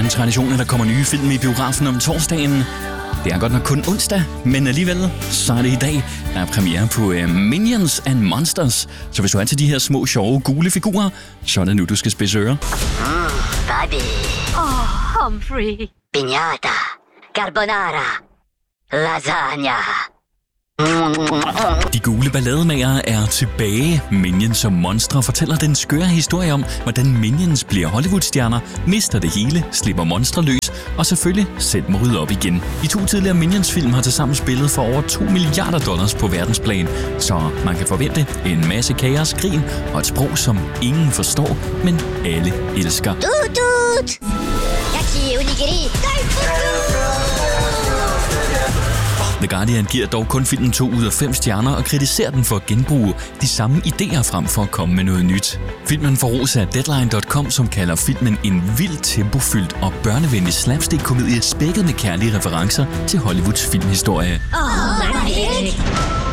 en tradition, at der kommer nye film i biografen om torsdagen. Det er godt nok kun onsdag, men alligevel så er det i dag, der er premiere på Minions and Monsters. Så hvis du er til de her små, sjove, gule figurer, så er det nu, du skal spidse ører. Barbie. Humphrey. Piñata. Carbonara. Lasagna. De gule ballademagere er tilbage. Minions som monstre fortæller den skøre historie om, hvordan Minions bliver Hollywood-stjerner, mister det hele, slipper monstre løs og selvfølgelig selv må rydde op igen. De 2 tidligere Minions-film har tilsammen spillet for over $2 milliarder på verdensplan, så man kan forvente en masse kaos, grin og et sprog, som ingen forstår, men alle elsker. Tutut. Yaki onigiri. The Guardian giver dog kun filmen 2 ud af 5 stjerner og kritiserer den for at genbruge de samme idéer frem for at komme med noget nyt. Filmen får ros af Deadline.com, som kalder filmen en vildt tempofyldt og børnevenlig slapstick-komedie spækket med kærlige referencer til Hollywoods filmhistorie. Oh,